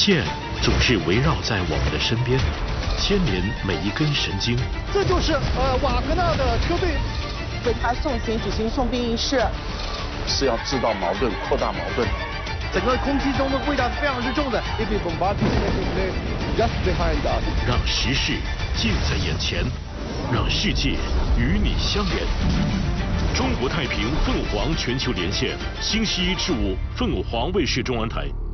线总是围绕在我们的身边，牵连每一根神经。 这就是瓦格纳的车队为他送行举行送殡仪式， 是要制造矛盾、扩大矛盾。 整个空气中的味道是非常之重的。 让时事近在眼前，让世界与你相连。中国太平凤凰全球连线，星期1至5，凤凰卫视中文台。